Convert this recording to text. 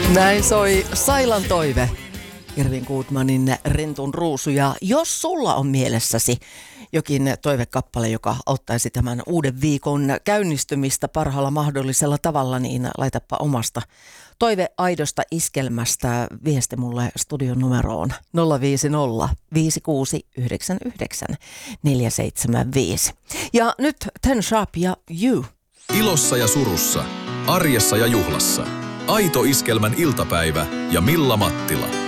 Näin soi Sailan toive, Irvin Goodmanin Rentun ruusu. Ja jos sulla on mielessäsi jokin toivekappale, joka auttaisi tämän uuden viikon käynnistymistä parhaalla mahdollisella tavalla, niin laitapa omasta toiveaidosta iskelmästä viesti mulle studion numeroon 050 5699 475. Ja nyt Ten Sharp ja You. Ilossa ja surussa, arjessa ja juhlassa. Aito iskelmän iltapäivä ja Milla Mattila.